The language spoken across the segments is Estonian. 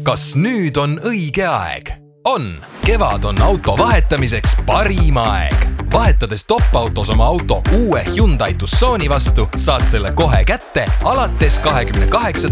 Kas nüüd on õige aeg? On! Kevad on auto vahetamiseks parim aeg. Vahetades top-autos oma auto uue Hyundai Tucsoni vastu, saad selle kohe kätte alates 28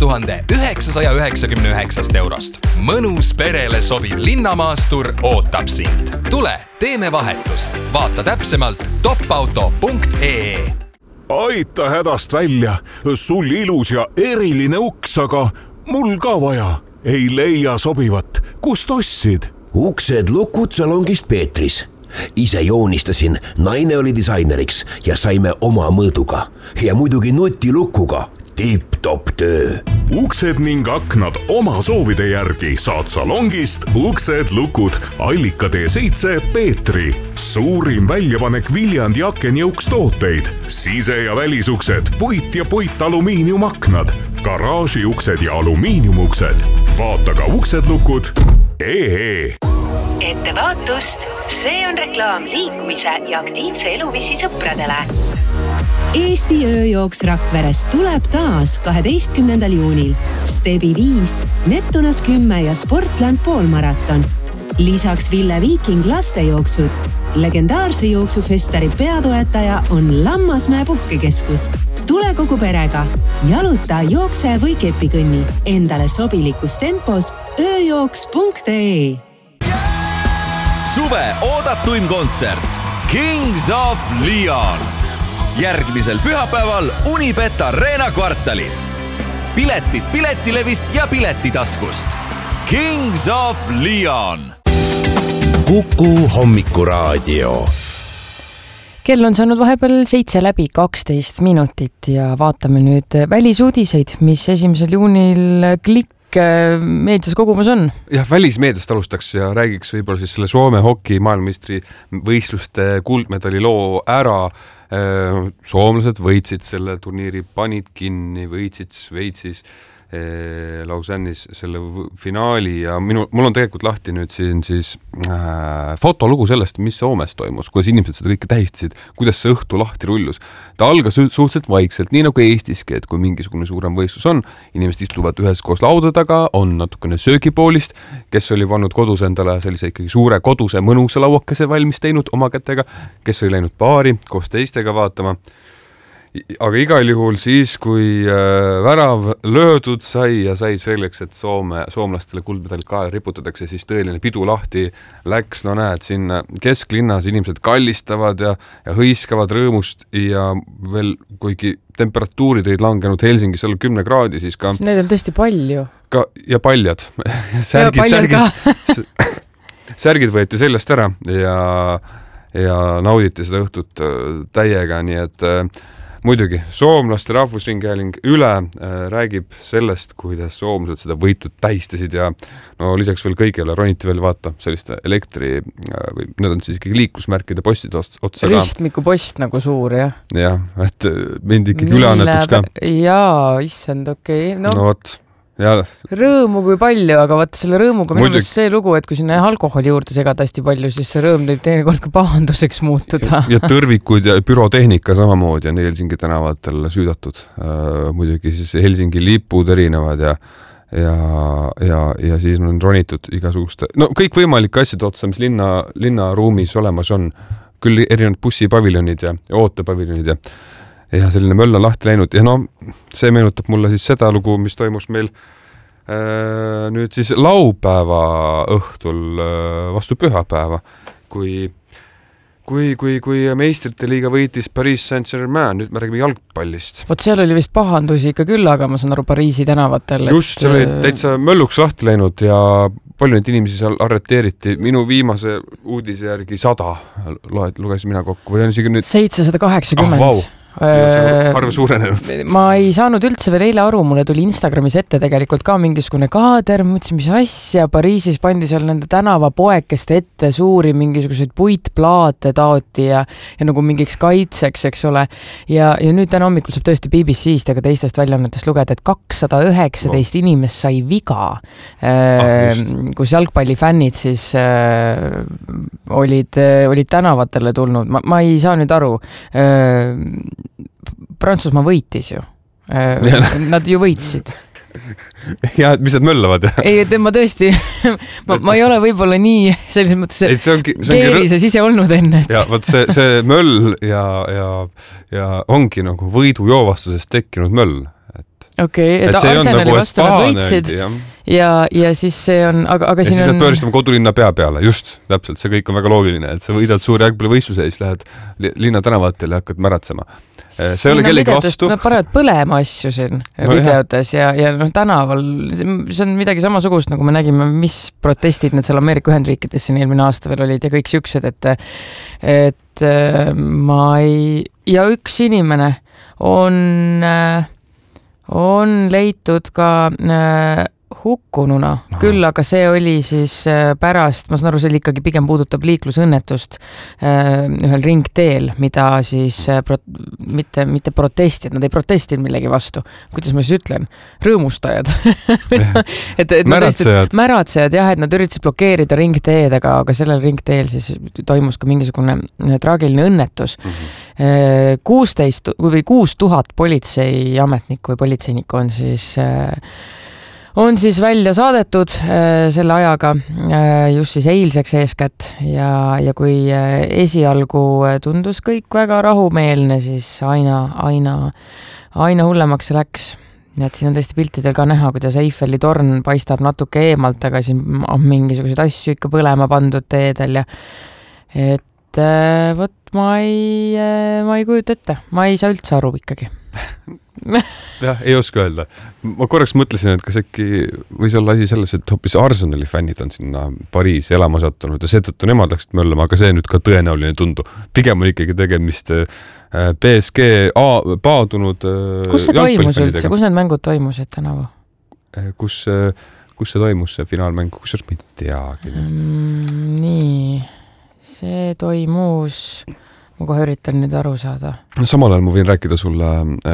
999 eurost. Mõnus perele sobiv linnamaastur ootab sind. Tule, teeme vahetust. Vaata täpsemalt topauto.ee. Aita hädast välja. Sul ilus ja eriline uks, aga mul ka vaja. Ei leia sobivat. Kust ostsid? Uksed lukud salongist Peetris. Ise joonistasin, naine oli disaineriks ja saime oma mõõduga. Ja muidugi nutilukuga. Tipp-top töö. Uksed ning aknad oma soovide järgi saad salongist Uksed lukud Allika T7 Peetri. Suurim väljapanek Viljandi akenjõuks tooteid. Sise- ja välisuksed, puit ja puitalumiiniumaknad, garaažiuksed ja alumiiniumuksed. Vaata ka uksedlukud.ee. Ettevaatust, see on reklaam liikumise ja aktiivse eluviisi sõpradele. Eesti ööjooks Rakveres tuleb taas 12. juunil. Stebi 5, Neptunas 10 ja Sportland poolmaraton. Lisaks Ville Viiking lastejooksud. Legendaarse jooksufestari peatoetaja on Lammasmäe puhkekeskus. Tule kogu perega. Jaluta, jookse või kepikõnni. Endale sobilikus tempos ööjooks.ee. Suve oodatuim kontsert Kings of Leon. Järgmisel pühapäeval Unibet Arena kvartalis. Piletid Piletilevist ja Piletitaskust. Kings of Leon. Kuku hommikuraadio. Kell on saanud vahepeal 7 läbi 12 minutit ja vaatame nüüd välisuudiseid, mis 1. juunil klikk meedias kogumas on. Jah, välismeediast alustaks ja räägiks võib-olla siis selle Soome hoki maailmameistri võistluste kuldmedali loo ära. Soomlased võitsid selle turniiri, panid kinni, võitsid Šveitsis, Lausanne'is selle finaali ja mul on tegelikult lahti nüüd siin siis fotolugu sellest, mis Soomes toimus, kuidas inimesed seda kõike tähistasid, kuidas see õhtu lahti rullus. Ta algas suhteliselt vaikselt, nii nagu Eestiski, et kui mingisugune suurem võistlus on, inimesed istuvad üheskoos lauda taga, on natukene söögipoolist, kes oli pannud kodus endale sellise ikkagi suure koduse mõnusa lauakese valmis teinud oma kätega, kes oli läinud baari koos teistega vaatama. Aga igal juhul siis, kui värav löödud sai ja sai selleks, et soomlastele kuldmedal kaela riputatakse, siis tõeline pidu lahti läks. No näed, siin kesklinnas inimesed kallistavad ja hõiskavad rõõmust ja veel kuigi temperatuurid olid langenud Helsingis alla 10 kraadi, siis ka... Need on tõesti palju. Ja paljad. Särgid võeti sellest ära ja nauditi seda õhtut täiega, nii et... Muidugi, soomlaste rahvusringhääling üle räägib sellest, kuidas soomlased seda võitud tähistasid ja no lisaks veel kõigele roniti veel vaata selliste elektri, või need on siis ikkagi liiklusmärkide postid otsa. Ristmiku post nagu suur, jah? Jah, et mind ikkagi üleannetuks ka. Jaa, issand, okei. No vot. Ja. Rõõmu kui palju, aga vaata selle rõõmuga minu meelest see lugu, et kui sinna alkoholi juurde segada hästi palju, siis see rõõm teeb teinekord ka pahanduseks muutuda. Ja tõrvikud ja pürotehnika samamoodi on Helsingi tänavatel süüdatud. Muidugi siis Helsingi lipud erinevad ja siis on ronitud igasuguste, no kõik võimalike asjad otsa, mis linnaruumis olemas on, küll erinevad bussipaviljonid ja ootepaviljonid ja selline möll on lahti läinud ja no see meenutab mulle siis seda lugu, mis toimus meil nüüd siis laupäeva õhtul vastu pühapäeva, kui meistrite liiga võitis Paris Saint-Germain, nüüd me räägime jalgpallist. Vot seal oli vist pahandusi ikka küll, aga ma saan aru Pariisi tänavatel. Just, see oli täitsa mölluks lahti läinud ja palju neid inimesi seal arreteeriti. Minu viimase uudise järgi 100 lugesin mina kokku või on isegi nüüd 780. Vau. Arv suurenenud. Ma ei saanud üldse veel eile aru, mulle tuli Instagramis ette tegelikult ka mingisugune kaader, mõtlesin, mis asja, Pariisis pandi seal nende tänavapoekeste ette suuri mingisuguseid puitplaate taoti ja nagu mingiks kaitseks, eks ole. Ja nüüd täna hommikul saab tõesti BBC-st ja ka teistest väljaannetest lugeda, et 219 inimest sai viga, kus jalgpallifännid siis olid tänavatele tulnud. Ma ei saa nüüd aru, Prantsusmaa võitis ju. Nad ju võitsid. ja mis nad möllavad? Ei, et ma tõesti, ma ei ole võib-olla nii selles mõttes keerises ise olnud enne. Ja võt see möll ja ongi nagu võidujoovastusest tekkinud möll. Okei, et Arsenali vastu nad võitsid ja siis see on, aga siin siis nad pööristama kodulinna pea peale, just, täpselt, see kõik on väga loogiline, et sa võidad suur jalgpallivõistluse ja siis lähed linna tänavatel ja hakkad märatsema. See ei ole kellegi vastu. Nad panevad põlema asju siin videotes ja tänaval, see on midagi samasugust, nagu me nägime, mis protestid need seal Ameerika Ühendriikides siin eelmine aasta veel olid ja kõik siuksed, et ma ei, ja üks inimene on leitud ka hukkununa, küll, aga see oli siis pärast, ma saan aru, see oli ikkagi pigem puudutab liiklusõnnetust ühel ringteel, mida siis mitte protestid, nad ei protestinud millegi vastu. Kuidas ma siis ütlen? Rõõmustajad. Märatsejad, jah, et nad üritasid blokeerida ringteed, aga sellel ringteel siis toimus ka mingisugune traagiline õnnetus. 6000 politseiametnikku või politseinikku on siis välja saadetud selle ajaga just siis eilseks eeskätt ja kui esialgu tundus kõik väga rahumeelne, siis aina hullemaks see läks. Nii et siin on tõesti piltidel ka näha, kuidas Eiffeli torn paistab natuke eemalt, aga siin on mingisuguseid asju ikka põlema pandud teedel ja et võt ma ei kujuta ette, ma ei saa üldse aru ikkagi. Jah, ei oska öelda. Ma korraks mõtlesin, et kas äkki võis olla asi selles, et hoopis Arsenali fännid on sinna Pariisi elama sattunud ja seetõttu nemad läksid möllama, aga see nüüd ka tõenäoline tundu. Pigem on ikkagi tegemist PSG paadunud kus see toimus üldse? Kus need mängud toimusid tänavu? Kus see toimus, see finaalmäng? Kus ma ei teagi? Nii, see toimus... Ma kohe üritan nüüd aru saada. Samal ajal ma võin rääkida sulle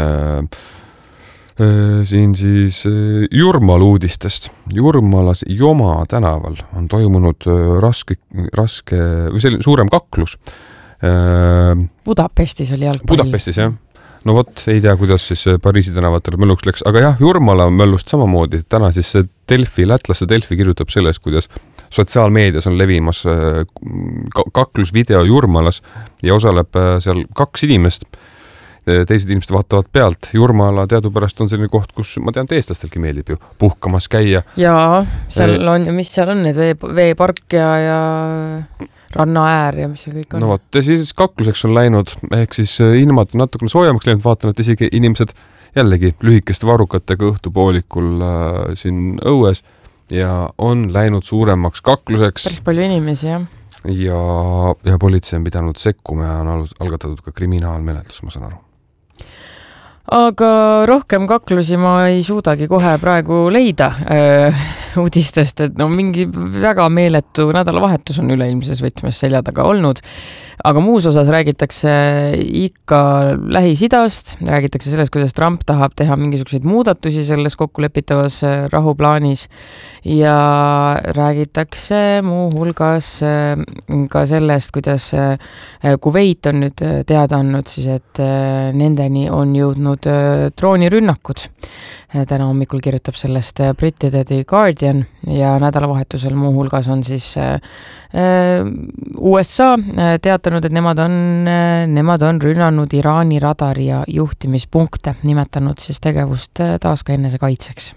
siin siis Jurmal uudistest. Jurmalas Joma tänaval on toimunud raske või suurem kaklus. Budapestis oli jalgpall. Budapestis, jah. No vot, ei tea, kuidas siis Pariisi tänavatel mölluks läks, aga jah, Jurmala möllust samamoodi. Täna siis lätlaste Delfi kirjutab sellest, kuidas sotsiaalmeedias on levimas kaklusvideo Jurmalas ja osaleb seal 2 inimest. Teised inimesed vaatavad pealt. Jurmala teadupärast on selline koht, kus ma tean, et eestlastelgi meeldib ju puhkamas käia. Jaa, seal on, mis seal on, need veepark ja rannaäär ja mis see kõik on. No vot, ja siis kakluseks on läinud, ehk siis ilmad natukene soojamaks läinud, vaatan, et isegi inimesed jällegi lühikeste varrukatega õhtupoolikul siin õues ja on läinud suuremaks kakluseks. Päris palju inimesi, jah. Ja politsei on pidanud sekkuma ja on algatatud ka kriminaalmenetlus, ma saan aru. Aga rohkem kaklusi ma ei suudagi kohe praegu leida uudistest, et mingi väga meeletu nädalavahetus on üleilmses võtmes selja taga olnud. Aga muus osas räägitakse ikka Lähis-Idast, räägitakse sellest, kuidas Trump tahab teha mingisuguseid muudatusi selles kokkulepitavas rahuplaanis ja räägitakse muu hulgas ka sellest, kuidas Kuveit on nüüd teada andnud, siis, et nendeni on jõudnud droonirünnakud. Täna hommikul kirjutab sellest brittide The Guardian ja nädalavahetusel muu hulgas on siis USA teatanud, et nemad on rünnanud Iraani radari ja juhtimispunkte, nimetanud siis tegevust taas ka enese kaitseks.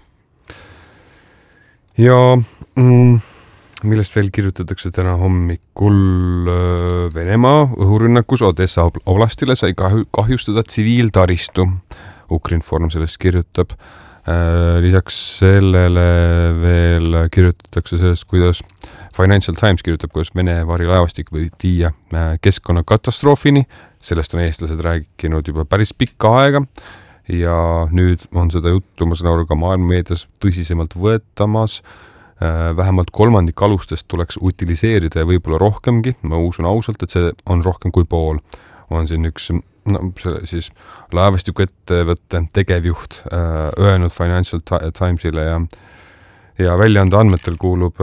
Ja millest veel kirjutatakse täna hommikul Venemaa õhurünnakus Odessa oblastile sai kahjustada tsiviiltaristu. Ukrinform sellest kirjutab. Lisaks sellele veel kirjutatakse sellest, kuidas Financial Times kirjutab, kuidas Vene varilaevastik võib viia keskkonnakatastroofini. Sellest on eestlased rääkinud juba päris pikka aega ja nüüd on seda juttu, ma saan aru, ka maailmameedias tõsisemalt võetamas. Vähemalt 1/3 alustest tuleks utiliseerida ja võib-olla rohkemgi. Ma usun ausalt, et see on rohkem kui pool. On siin üks siis laevastiku ettevõtte tegevjuht öelnud Financial Timesile ja väljaande andmetel kuulub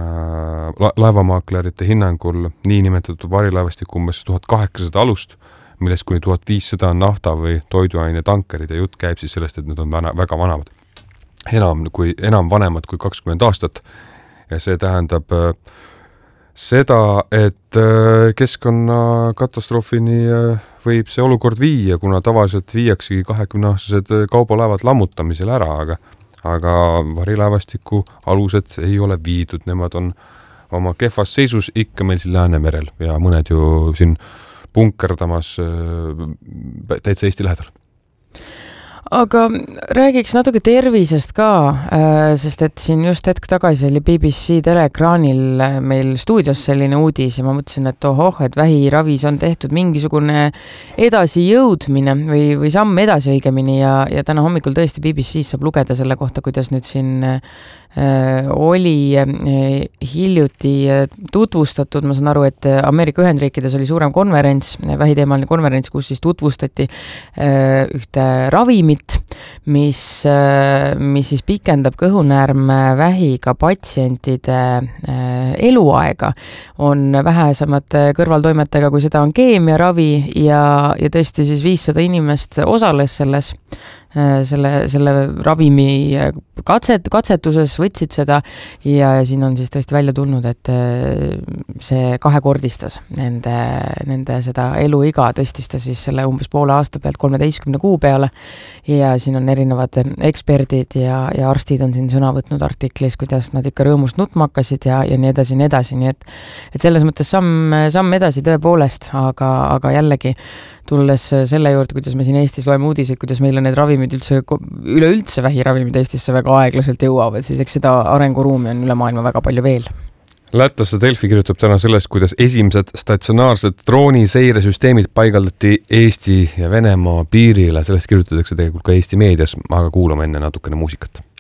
laevamaaklerite hinnangul niinimetatud varilaevastik umbes 1800 alust, millest kuni 1500 on nafta või toiduaine tankerid ja jutt käib siis sellest, et need on väga vanavad. Enam vanemad kui 20 aastat ja see tähendab seda, et keskkonnakatastroofini võib see olukord viia, kuna tavaliselt viiaksegi 20-aastased kaubalaevad lammutamisel ära, aga varilaevastiku alused ei ole viidud, nemad on oma kehvas seisus ikka meil siin Läänemerel ja mõned ju siin punkerdamas täitsa Eesti lähedal. Aga räägiks natuke tervisest ka, sest et siin just hetk tagasi oli BBC teleekraanil meil stuudios selline uudis ja ma mõtlesin, et et vähiravis on tehtud mingisugune edasijõudmine või samm edasi õigemini ja täna hommikul tõesti BBC-s saab lugeda selle kohta, kuidas nüüd siin oli hiljuti tutvustatud, ma saan aru, et Ameerika Ühendriikides oli suurem konverents, vähiteemaline konverents, kus siis tutvustati ühte ravimit, mis siis pikendab kõhunäärmevähiga patsientide eluaega. On vähesemate kõrvaltoimetega, kui seda on keemiaravi ja tõesti siis 500 inimest osales selle ravimi katsetuses, võtsid seda ja siin on siis tõesti välja tulnud, et see kahekordistas nende seda eluiga, tõstis ta siis selle umbes poole aasta pealt 13 kuu peale ja siin on erinevad eksperdid ja arstid on siin sõna võtnud artiklis, kuidas nad ikka rõõmust nutma hakkasid ja nii edasi, nii et selles mõttes samm edasi tõepoolest, aga jällegi tulles selle juurde, kuidas me siin Eestis loeme uudiseid, kuidas meil on need ravimid üleüldse vähiravimid Eestisse väga aeglaselt jõuavad, siis eks seda arenguruumi on üle maailma väga palju veel. Lätlaste Delfi kirjutab täna sellest, kuidas esimesed statsionaarsed drooniseiresüsteemid paigaldati Eesti ja Venemaa piirile. Sellest kirjutatakse tegelikult ka Eesti meedias, aga kuulame enne natukene muusikat.